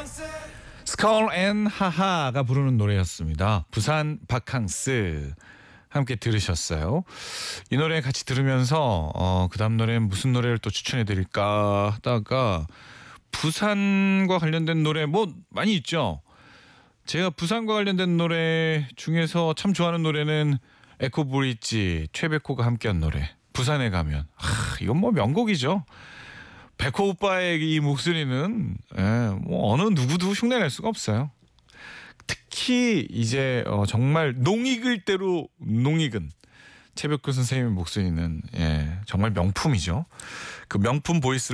스컬 앤 하하가 부르는 노래였습니다. 부산 바캉스 함께 들으셨어요. 이 노래 같이 들으면서 그 다음 노래는 무슨 노래를 또 추천해드릴까 하다가 부산과 관련된 노래 뭐 많이 있죠. 제가 부산과 관련된 노래 중에서 참 좋아하는 노래는 에코브릿지 최백호가 함께한 노래 부산에 가면. 이건 뭐 명곡이죠. 백호 오빠의 이 목소리는 뭐 어느 누구도 흉내낼 수가 없어요. 특히 이제 정말 농익을 대로 농익은 최백호 선생님의 목소리는 정말 명품이죠. 그 명품 보이스를